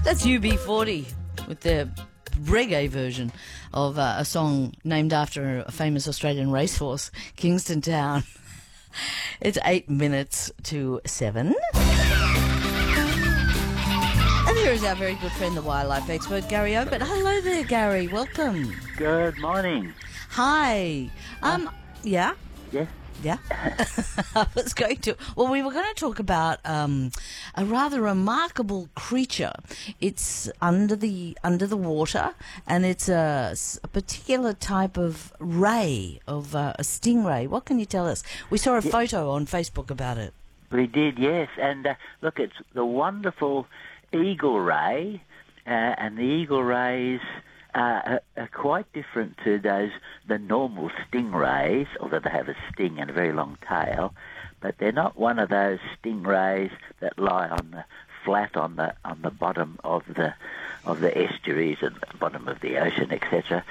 That's UB40 with their reggae version of a song named after a famous Australian racehorse, Kingston Town. It's 8 minutes to 7. And here is our very good friend, the wildlife expert, Gary Obert. Hello there, Gary. Welcome. Good morning. Hi. Yeah? Yes? Yeah. I was going to. Well, we were going to talk about a rather remarkable creature. It's under the water, and it's a particular type of ray, of a stingray. What can you tell us? We saw a photo on Facebook about it. We did, yes. And look, it's the wonderful eagle ray, and the eagle rays are quite different to the normal stingrays, although they have a sting and a very long tail. But they're not one of those stingrays that lie on the flat on the bottom of the estuaries and the bottom of the ocean, etc.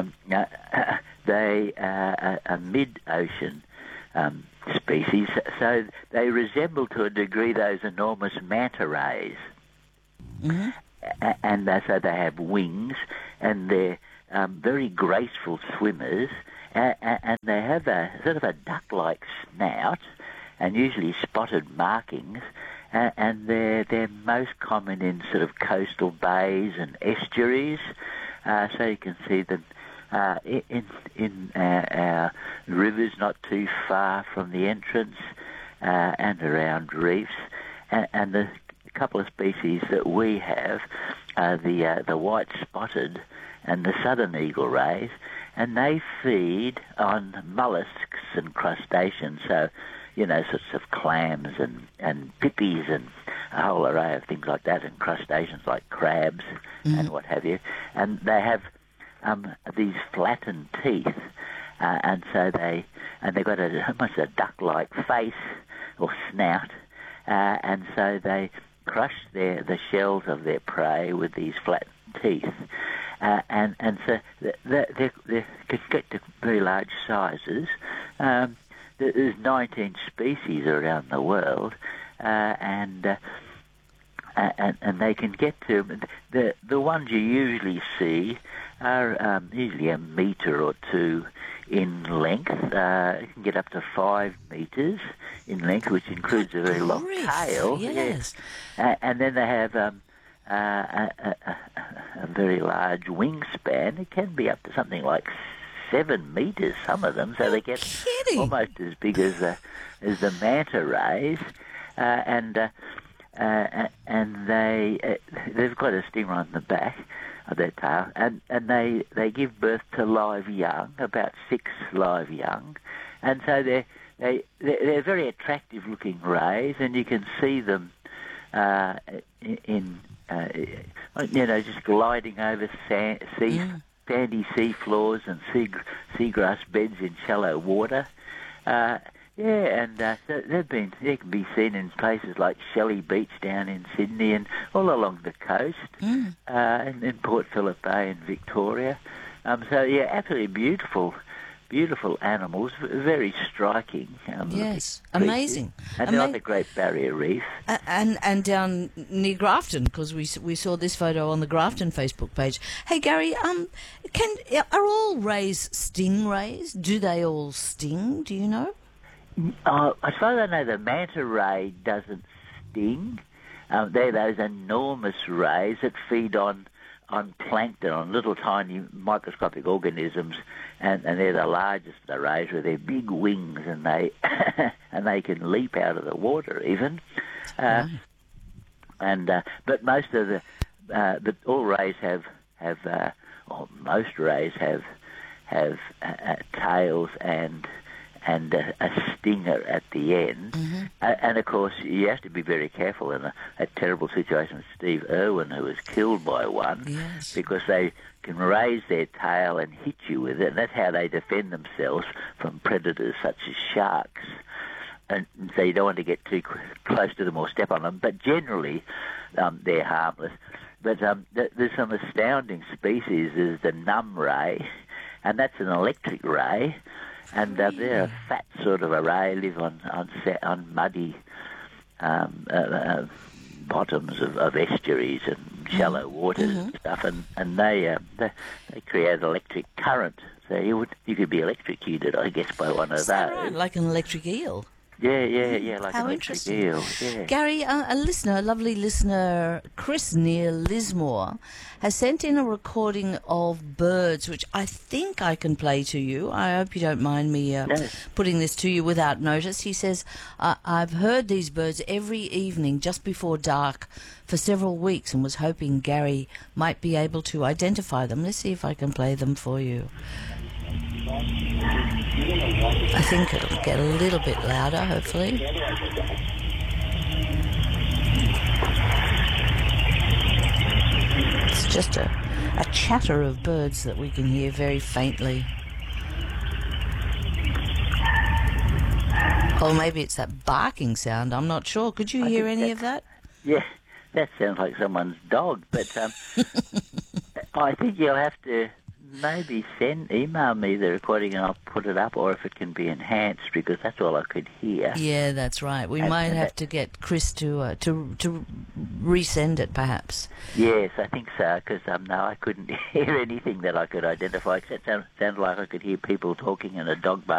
They are a mid-ocean species, so they resemble to a degree those enormous manta rays. Mm-hmm. And so they have wings, and they're very graceful swimmers, and they have a sort of a duck-like snout, and usually spotted markings, and they're most common in sort of coastal bays and estuaries. So you can see them in our rivers not too far from the entrance, and around reefs, and the couple of species that we have are the white spotted and the southern eagle rays, and they feed on mollusks and crustaceans, so sorts of clams and pippies and a whole array of things like that, and crustaceans like crabs and what have you. And they have these flattened teeth, and so they've got almost a duck-like face or snout, and so they crush the shells of their prey with these flat teeth, and so they can get to very large sizes. There's 19 species around the world, and they can get to the ones you usually see are usually a metre or two in length. It can get up to 5 metres in length, which includes a very long tail. Yes. And then they have a very large wingspan. It can be up to something like 7 metres, some of them, so they get almost as big as the manta rays, and they've got a stinger on the back of their tail, and they give birth to live young, about 6 live young, and so they're very attractive looking rays, and you can see them just gliding over sandy sea floors and seagrass beds in shallow water. They can be seen in places like Shelley Beach down in Sydney and all along the coast, and in Port Phillip Bay in Victoria. Absolutely beautiful animals, very striking. Yes, amazing. And they're on the Great Barrier Reef. And down near Grafton, because we saw this photo on the Grafton Facebook page. Hey, Gary, are all rays stingrays? Do they all sting? Do you know? I suppose I know the manta ray doesn't sting. They're those enormous rays that feed on plankton, on little tiny microscopic organisms, and they're the largest of the rays with their big wings, and they and they can leap out of the water even. But most of all rays have most rays have tails and a stinger at the end. Mm-hmm. And of course, you have to be very careful in a terrible situation with Steve Irwin, who was killed by one, because they can raise their tail and hit you with it, and that's how they defend themselves from predators such as sharks. And so you don't want to get too close to them or step on them, but generally they're harmless. But there's some astounding species. There's the numb ray, and that's an electric ray. And they're a fat sort of array, live on muddy bottoms of estuaries and shallow waters and stuff, and they create electric current. So you could be electrocuted, I guess, by one of Is that those. right? Like an electric eel. Yeah, like How an electric interesting. eel. Yeah. Gary, a lovely listener, Chris near Lismore, has sent in a recording of birds, which I think I can play to you. I hope you don't mind me putting this to you without notice. He says, I've heard these birds every evening just before dark for several weeks and was hoping Gary might be able to identify them. Let's see if I can play them for you. I think it'll get a little bit louder, hopefully. It's just a chatter of birds that we can hear very faintly. Or maybe it's that barking sound, I'm not sure. Could you hear any of that? Yeah, that sounds like someone's dog, but I think you'll have to maybe email me the recording and I'll put it up, or if it can be enhanced, because that's all I could hear. Yeah, that's right. We might have to get Chris to resend it, perhaps. Yes, I think so, because no, I couldn't hear anything that I could identify, except it sounded like I could hear people talking and a dog barking.